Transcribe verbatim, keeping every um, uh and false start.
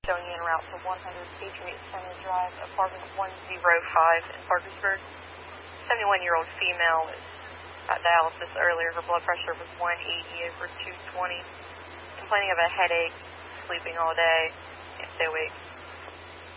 showing you en route to one hundred Patriot Center Drive, apartment one oh five in Parkersburg. seventy-one-year-old female was at dialysis earlier. Her blood pressure was one eighty over two twenty. Complaining of a headache, sleeping all day, can't stay awake.